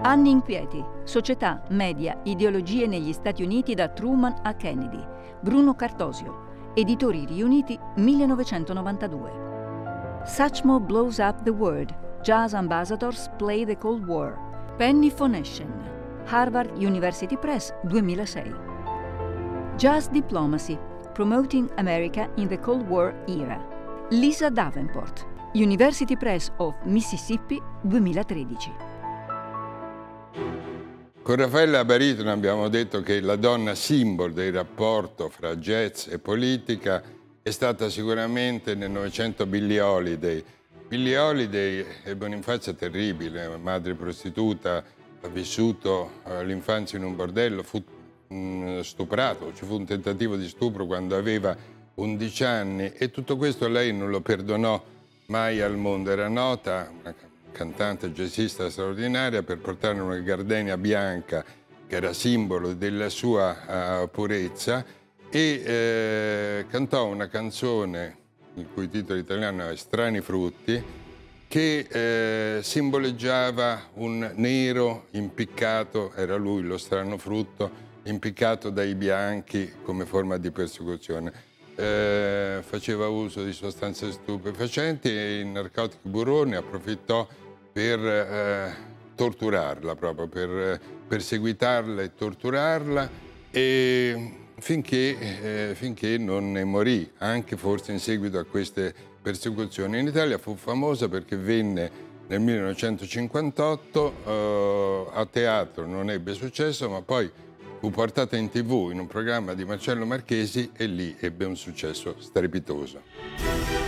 Anni inquieti, società, media, ideologie negli Stati Uniti da Truman a Kennedy. Bruno Cartosio, Editori Riuniti, 1992. Satchmo blows up the world. Jazz ambassadors play the Cold War. Penny Phonetian, Harvard University Press, 2006. Jazz Diplomacy, Promoting America in the Cold War Era. Lisa Davenport, University Press of Mississippi, 2013. Con Raffaella Baritono abbiamo detto che la donna simbolo del rapporto fra jazz e politica è stata sicuramente nel Novecento Billie Holiday. Billie Holiday ebbe un'infanzia terribile, madre prostituta, ha vissuto l'infanzia in un bordello, fu stuprato, ci fu un tentativo di stupro quando aveva 11 anni e tutto questo lei non lo perdonò mai al mondo. Era nota, una cantante jazzista straordinaria, per portare una gardenia bianca che era simbolo della sua purezza e cantò una canzone il cui titolo italiano è Strani frutti, che simboleggiava un nero impiccato, era lui lo strano frutto, impiccato dai bianchi come forma di persecuzione. Faceva uso di sostanze stupefacenti e il narcotico Burone approfittò per torturarla, proprio per perseguitarla e torturarla e finché non ne morì, anche forse in seguito a queste persecuzioni. In Italia fu famosa perché venne nel 1958 a teatro, non ebbe successo, ma poi fu portata in TV in un programma di Marcello Marchesi e lì ebbe un successo strepitoso.